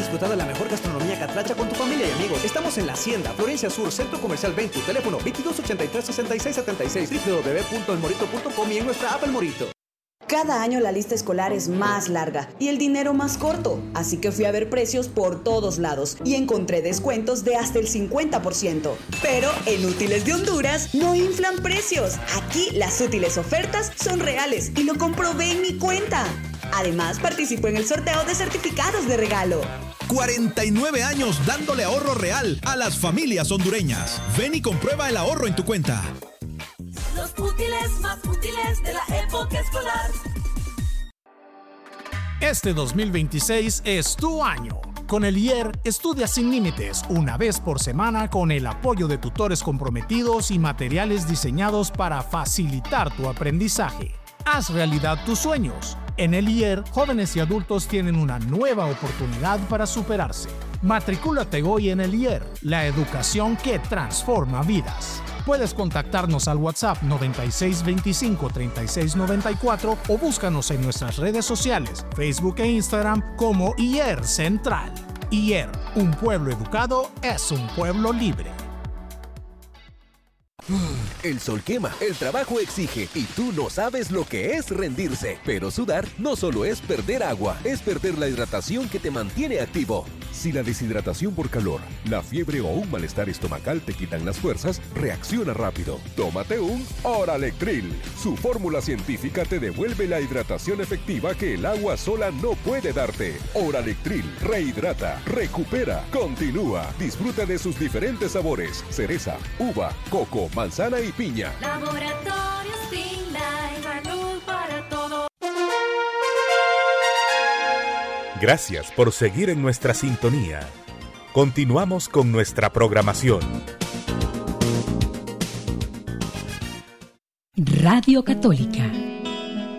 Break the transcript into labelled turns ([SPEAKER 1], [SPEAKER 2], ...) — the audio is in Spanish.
[SPEAKER 1] disfrutar de la mejor gastronomía catracha con tu familia y amigos. Estamos en La Hacienda, Florencia Sur, Centro Comercial 20, teléfono 2283-6676, www.elmorito.com y en nuestra app El Morito.
[SPEAKER 2] Cada año la lista escolar es más larga y el dinero más corto, así que fui a ver precios por todos lados y encontré descuentos de hasta el 50%. Pero en Útiles de Honduras no inflan precios. Aquí las útiles ofertas son reales y lo comprobé en mi cuenta. Además, participo en el sorteo de certificados de regalo.
[SPEAKER 3] 49 años dándole ahorro real a las familias hondureñas. Ven y comprueba el ahorro en tu cuenta.
[SPEAKER 4] Los útiles más útiles de la época escolar.
[SPEAKER 5] Este 2026 es tu año. Con el IER, estudia sin límites, una vez por semana con el apoyo de tutores comprometidos y materiales diseñados para facilitar tu aprendizaje. Haz realidad tus sueños. En el IER, jóvenes y adultos tienen una nueva oportunidad para superarse. Matricúlate hoy en el IER, la educación que transforma vidas. Puedes contactarnos al WhatsApp 9625-3694 o búscanos en nuestras redes sociales, Facebook e Instagram como IER Central. IER, un pueblo educado es un pueblo libre.
[SPEAKER 6] El sol quema, el trabajo exige y tú no sabes lo que es rendirse. Pero sudar no solo es perder agua, es perder la hidratación que te mantiene activo. Si la deshidratación por calor, la fiebre o un malestar estomacal te quitan las fuerzas, reacciona rápido. Tómate un Oralectril. Su fórmula científica te devuelve la hidratación efectiva que el agua sola no puede darte. Oralectril rehidrata, recupera, continúa. Disfruta de sus diferentes sabores: cereza, uva, coco, manzana y piña.
[SPEAKER 4] Laboratorios Finlay, salud para todos.
[SPEAKER 7] Gracias por seguir en nuestra sintonía. Continuamos con nuestra programación.
[SPEAKER 8] Radio Católica.